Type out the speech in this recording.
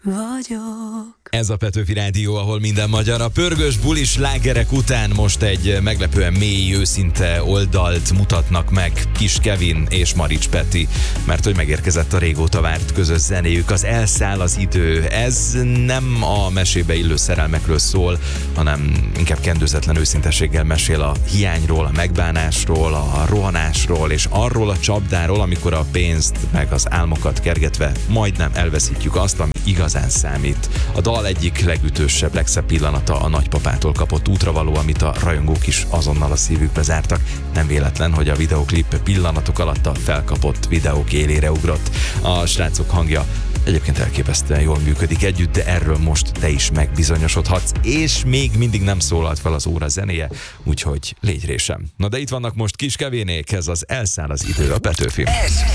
vagyok. Ez a Petőfi Rádió, ahol minden magyar. A pörgős bulis slágerek után most egy meglepően mély, őszinte oldalt mutatnak meg Kis Kevin és Marics Peti, mert hogy megérkezett a régóta várt közös zenéjük, az Elszáll az idő. Ez nem a mesébe illő szerelmekről szól, hanem inkább kendőzetlen őszintességgel mesél a hiányról, a megbánásról, a rohanásról és arról a csapdáról, amikor a pénzt meg az álmokat kergetve majdnem elveszítjük azt, ami igazán számít. A dal egyik legütősebb, legszebb pillanata a nagypapától kapott útravaló, amit a rajongók is azonnal a szívükbe zártak. Nem véletlen, hogy a videoklip pillanatok alatt a felkapott videók élére ugrott. A srácok hangja egyébként elképesztően jól működik együtt, de erről most te is megbizonyosodhatsz, és még mindig nem szólalt fel az óra zenéje, úgyhogy légy résem. Na de itt vannak most Kis Kevénék, ez az Elszáll az idő, a Petőfi.